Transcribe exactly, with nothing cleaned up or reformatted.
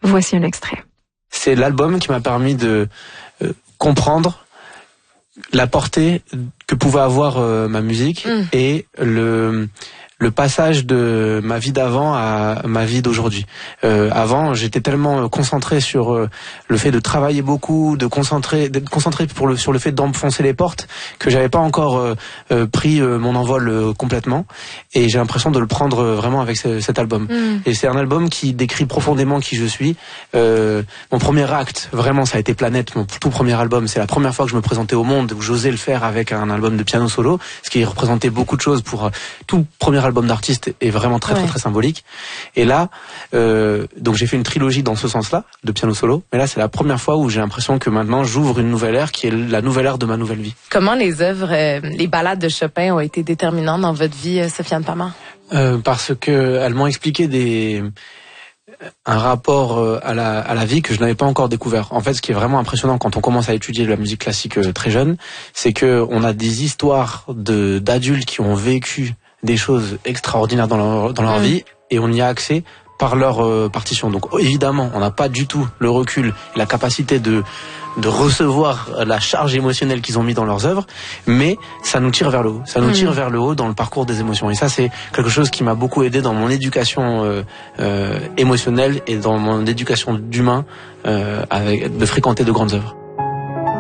Voici un extrait. C'est l'album qui m'a permis de euh, comprendre la portée que pouvait avoir euh, ma musique mmh. et le le passage de ma vie d'avant à ma vie d'aujourd'hui. Euh, avant, j'étais tellement concentré sur euh, le fait de travailler beaucoup, de concentrer, d'être concentré pour le sur le fait d'enfoncer les portes, que j'avais pas encore euh, euh, pris euh, mon envol euh, complètement. Et j'ai l'impression de le prendre euh, vraiment avec ce, cet album. Mm. Et c'est un album qui décrit profondément qui je suis. Euh, mon premier acte, vraiment, ça a été Planète, mon tout premier album. C'est la première fois que je me présentais au monde, où j'osais le faire avec un album de piano solo, ce qui représentait beaucoup de choses pour euh, tout premier album d'artiste est vraiment très ouais. très très symbolique. Et là, euh, donc j'ai fait une trilogie dans ce sens-là de piano solo, mais là c'est la première fois où j'ai l'impression que maintenant j'ouvre une nouvelle ère qui est la nouvelle ère de ma nouvelle vie. Comment les œuvres, euh, les ballades de Chopin ont été déterminantes dans votre vie, euh, Sofiane Pamart? euh, Parce que elles m'ont expliqué des un rapport à la à la vie que je n'avais pas encore découvert. En fait, ce qui est vraiment impressionnant quand on commence à étudier la musique classique euh, très jeune, c'est que on a des histoires de d'adultes qui ont vécu des choses extraordinaires dans leur, dans leur mmh. vie, et on y a accès par leur euh, partition. Donc évidemment, on n'a pas du tout le recul et la capacité de de recevoir la charge émotionnelle qu'ils ont mis dans leurs œuvres, mais ça nous tire vers le haut. Ça nous mmh. tire vers le haut dans le parcours des émotions. Et ça, c'est quelque chose qui m'a beaucoup aidé dans mon éducation euh, euh, émotionnelle et dans mon éducation d'humain, euh, avec de fréquenter de grandes œuvres.